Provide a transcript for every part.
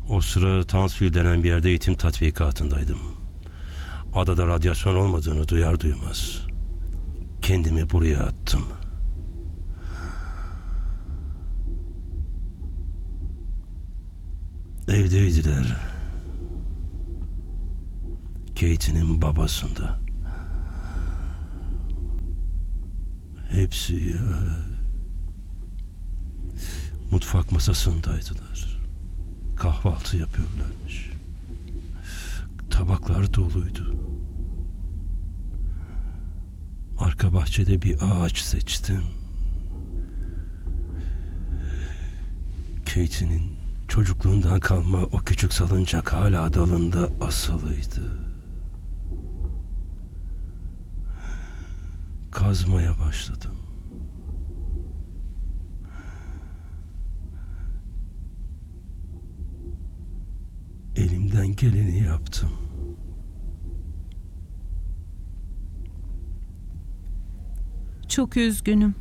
O sıra Townsville denen bir yerde eğitim tatbikatındaydım. Adada radyasyon olmadığını duyar duymaz kendimi buraya attım. Evdeydiler. Kate'nin babasında. Hepsi mutfak masasındaydılar. Kahvaltı yapıyorlarmış. Tabaklar doluydu. Arka bahçede bir ağaç seçtim. Kate'nin çocukluğundan kalma o küçük salıncak hala dalında asılıydı. Kazmaya başladım. Elimden geleni yaptım. Çok üzgünüm.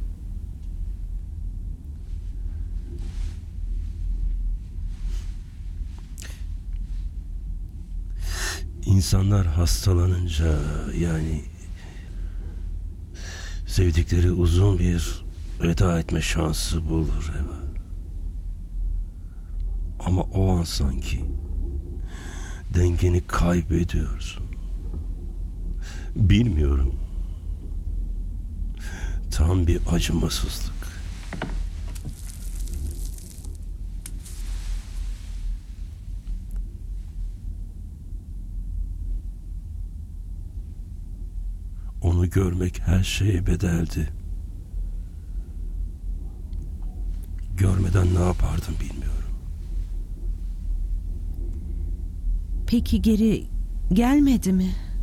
İnsanlar hastalanınca, yani sevdikleri uzun bir veda etme şansı bulur Eva. Ama o an sanki dengeni kaybediyorsun. Bilmiyorum. Tam bir acımasızlık. Onu görmek her şeye bedeldi. Görmeden ne yapardım bilmiyorum. Peki geri gelmedi mi?